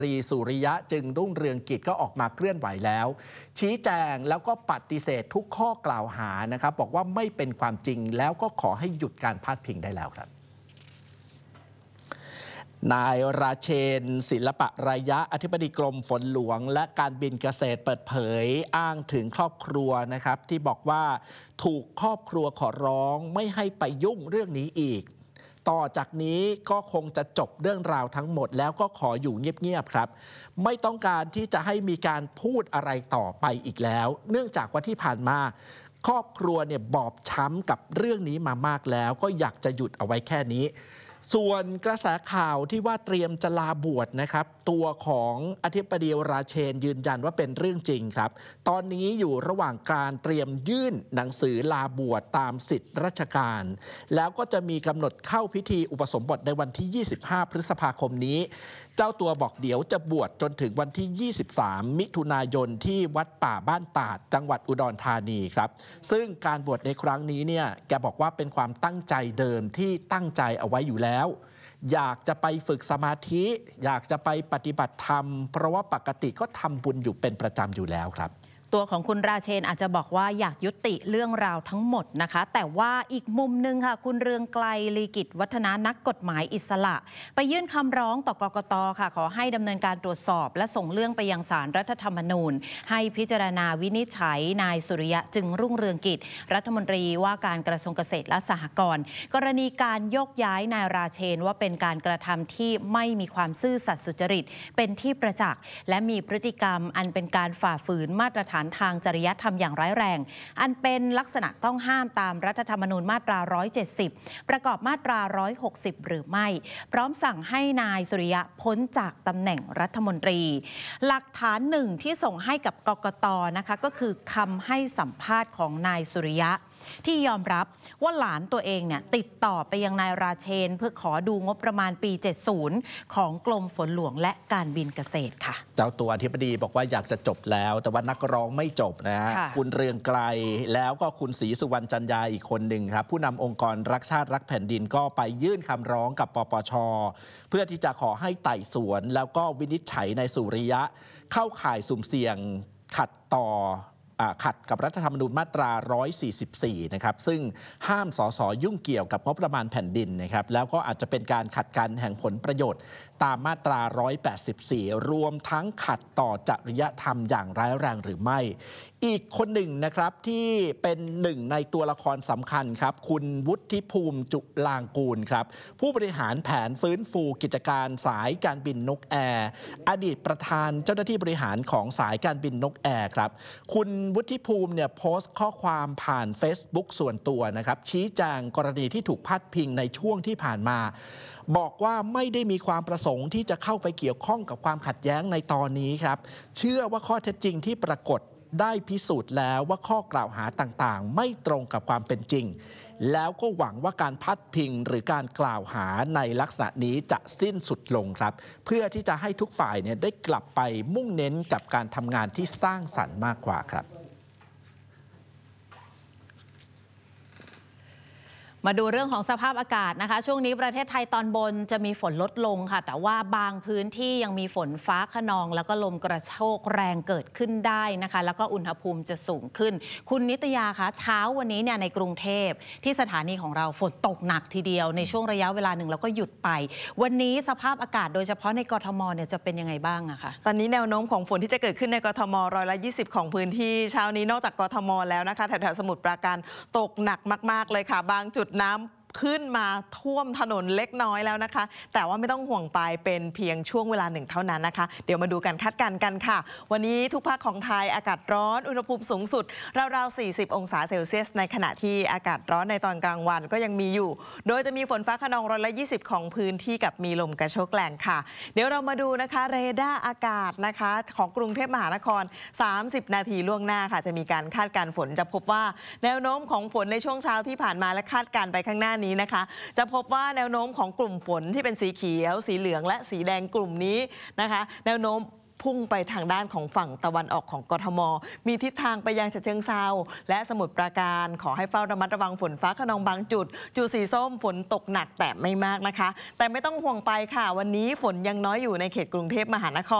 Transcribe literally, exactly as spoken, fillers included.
ตรีสุริยะจึงรุ่งเรืองกิจก็ออกมาเคลื่อนไหวแล้วชี้แจงแล้วก็ปฏิเสธทุกข้อกล่าวหานะครับบอกว่าไม่เป็นความจริงแล้วก็ขอให้หยุดการพาดพิงได้แล้วครับนายราเชนศิลปะระยะอธิบดีกรมฝนหลวงและการบินเกษตรเปิดเผยอ้างถึงครอบครัวนะครับที่บอกว่าถูกครอบครัวขอร้องไม่ให้ไปยุ่งเรื่องนี้อีกต่อจากนี้ก็คงจะจบเรื่องราวทั้งหมดแล้วก็ขออยู่เงียบๆครับไม่ต้องการที่จะให้มีการพูดอะไรต่อไปอีกแล้วเนื่องจากว่าที่ผ่านมาครอบครัวเนี่ยบอบช้ำกับเรื่องนี้มามากแล้วก็อยากจะหยุดเอาไว้แค่นี้ส่วนกระแสข่าวที่ว่าเตรียมจะลาบวชนะครับตัวของอธิบดีราเชนยืนยันว่าเป็นเรื่องจริงครับตอนนี้อยู่ระหว่างการเตรียมยื่นหนังสือลาบวชตามสิทธิราชการแล้วก็จะมีกำหนดเข้าพิธีอุปสมบทในวันที่ยี่สิบห้าพฤษภาคมนี้เจ้าตัวบอกเดี๋ยวจะบวชจนถึงวันที่ยี่สิบสามมิถุนายนที่วัดป่าบ้านตาดจังหวัดอุดรธานีครับซึ่งการบวชในครั้งนี้เนี่ยแกบอกว่าเป็นความตั้งใจเดิมที่ตั้งใจเอาไว้อยู่แล้วอยากจะไปฝึกสมาธิอยากจะไปปฏิบัติธรรมเพราะว่าปกติก็ทำบุญอยู่เป็นประจำอยู่แล้วครับตัวของคุณราเชนอาจจะบอกว่าอยากยุติเรื่องราวทั้งหมดนะคะแต่ว่าอีกมุมหนึ่งค่ะคุณเรืองไกรลีกิจวัฒนานักกฎหมายอิสระไปยื่นคำร้องต่อกกต.ค่ะขอให้ดำเนินการตรวจสอบและส่งเรื่องไปยังศาลรัฐธรรมนูญให้พิจารณาวินิจฉัยนายสุริยะจึงรุ่งเรืองกิจรัฐมนตรีว่าการกระทรวงเกษตรและสหกรณ์กรณีการโยกย้ายนายราเชนว่าเป็นการกระทำที่ไม่มีความซื่อสัตย์สุจริตเป็นที่ประจักษ์และมีพฤติกรรมอันเป็นการฝ่าฝืนมาตรฐานทางจริยธรรมอย่างร้ายแรงอันเป็นลักษณะต้องห้ามตามรัฐธรรมนูญมาตราหนึ่งร้อยเจ็ดสิบประกอบมาตราหนึ่งร้อยหกสิบหรือไม่พร้อมสั่งให้นายสุริยะพ้นจากตำแหน่งรัฐมนตรีหลักฐานหนึ่งที่ส่งให้กับกกต.นะคะก็คือคำให้สัมภาษณ์ของนายสุริยะที่ยอมรับว่าหลานตัวเองเนี่ยติดต่อไปยังนายราเชนเพื่อขอดูงบประมาณปีเจ็ดสิบของกรมฝนหลวงและการบินเกษตรค่ะเจ้าตัวอธิบดีบอกว่าอยากจะจบแล้วแต่ว่านักร้องไม่จบนะฮะคุณเรืองไกรแล้วก็คุณศรีสุวรรณจันยาอีกคนหนึ่งครับผู้นำองค์กรรักชาติรักแผ่นดินก็ไปยื่นคำร้องกับปปช.เพื่อที่จะขอให้ไต่สวนแล้วก็วินิจฉัยในสุริยะเข้าข่ายสุ่มเสี่ยงขัดต่อขัดกับรัฐธรรมนูญมาตราหนึ่งร้อยสี่สิบสี่นะครับซึ่งห้ามสสยุ่งเกี่ยวกับงบประมาณแผ่นดินนะครับแล้วก็อาจจะเป็นการขัดกันแห่งผลประโยชน์ตามมาตราหนึ่งร้อยแปดสิบสี่รวมทั้งขัดต่อจริยธรรมอย่างร้ายแรงหรือไม่อีกคนหนึ่งนะครับที่เป็นหนึ่งในตัวละครสำคัญครับคุณวุฒิภูมิจุลางกูลครับผู้บริหารแผนฟื้นฟูกิจการสายการบินนกแอร์อดีตประธานเจ้าหน้าที่บริหารของสายการบินนกแอร์ครับคุณวุฒิภูมิเนี่ยโพสต์ข้อความผ่าน Facebook ส่วนตัวนะครับชี้แจงกรณีที่ถูกพาดพิงในช่วงที่ผ่านมาบอกว่าไม่ได้มีความประสงค์ที่จะเข้าไปเกี่ยวข้องกับความขัดแย้งในตอนนี้ครับเชื่อว่าข้อเท็จจริงที่ปรากฏได้พิสูจน์แล้วว่าข้อกล่าวหาต่างๆไม่ตรงกับความเป็นจริงแล้วก็หวังว่าการพัดพิงหรือการกล่าวหาในลักษณะนี้จะสิ้นสุดลงครับเพื่อที่จะให้ทุกฝ่ายเนี่ยได้กลับไปมุ่งเน้นกับการทำงานที่สร้างสรรค์มากกว่าครับมาดูเรื่องของสภาพอากาศนะคะช่วงนี้ประเทศไทยตอนบนจะมีฝนลดลงค่ะแต่ว่าบางพื้นที่ยังมีฝนฟ้าคะนองแล้วก็ลมกระโชกแรงเกิดขึ้นได้นะคะแล้วก็อุณหภูมิจะสูงขึ้นคุณนิตยาคะเช้าวันนี้เนี่ยในกรุงเทพที่สถานีของเราฝนตกหนักทีเดียวในช่วงระยะเวลาหนึ่งแล้วก็หยุดไปวันนี้สภาพอากาศโดยเฉพาะในกทมเนี่ยจะเป็นยังไงบ้างอะคะตอนนี้แนวโน้มของฝนที่จะเกิดขึ้นในกทมร้อยละยี่สิบของพื้นที่เช้านี้นอกจากกทมแล้วนะคะแถวๆสมุทรปราการตกหนักมากๆเลยค่ะบางจุดน้ำขึ้นมาท่วมถนนเล็กน้อยแล้วนะคะแต่ว่าไม่ต้องห่วงไปเป็นเพียงช่วงเวลาหนึ่งเท่านั้นนะคะเดี๋ยวมาดูการคาดการณ์กันค่ะวันนี้ทุกภาคของไทยอากาศร้อนอุณหภูมิสูงสุดราวๆสี่สิบองศาเซลเซียสในขณะที่อากาศร้อนในตอนกลางวันก็ยังมีอยู่โดยจะมีฝนฟ้าคะนองร้อยละยี่สิบของพื้นที่กับมีลมกระโชกแรงค่ะเดี๋ยวเรามาดูนะคะเรดาร์อากาศนะคะของกรุงเทพมหานครสามสิบนาทีล่วงหน้าค่ะจะมีการคาดการณ์ฝนจะพบว่าแนวโน้มของฝนในช่วงเช้าที่ผ่านมาและคาดการณ์ไปข้างหน้านี้นะคะจะพบว่าแนวโน้มของกลุ่มฝนที่เป็นสีเขียวสีเหลืองและสีแดงกลุ่มนี้นะคะแนวโน้มพุ่งไปทางด้านของฝั่งตะวันออกของกทมมีทิศทางไปยังฉะเชิงเทราและสมุทรปราการขอให้เฝ้าระมัดระวังฝนฟ้าคะนองบางจุดจุดสีส้มฝนตกหนักแต่ไม่มากนะคะแต่ไม่ต้องห่วงไปค่ะวันนี้ฝนยังน้อยอยู่ในเขตกรุงเทพมหานคร